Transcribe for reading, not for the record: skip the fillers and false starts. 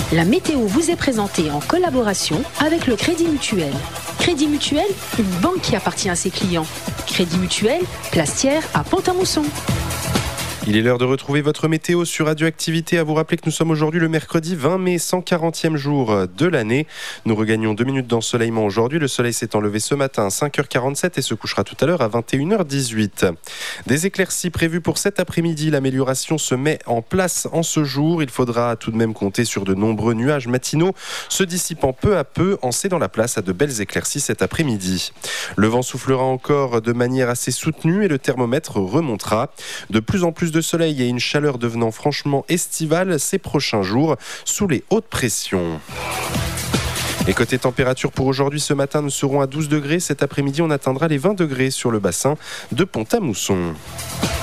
La météo vous est présentée en collaboration avec le Crédit Mutuel. Crédit Mutuel, une banque qui appartient à ses clients. Crédit Mutuel, place Thiers à Pont-à-Mousson. Il est l'heure de retrouver votre météo sur Radioactivité. À vous rappeler que nous sommes aujourd'hui le mercredi 20 mai, 140e jour de l'année. Nous regagnons 2 minutes d'ensoleillement aujourd'hui. Le soleil s'est enlevé ce matin à 5h47 et se couchera tout à l'heure à 21h18. Des éclaircies prévues pour cet après-midi. L'amélioration se met en place en ce jour. Il faudra tout de même compter sur de nombreux nuages matinaux se dissipant peu à peu en cédant la place à de belles éclaircies cet après-midi. Le vent soufflera encore de manière assez soutenue et le thermomètre remontera. De plus en plus de soleil et une chaleur devenant franchement estivale ces prochains jours sous les hautes pressions. Et côté température pour aujourd'hui, ce matin nous serons à 12 degrés. Cet après-midi, on atteindra les 20 degrés sur le bassin de Pont-à-Mousson.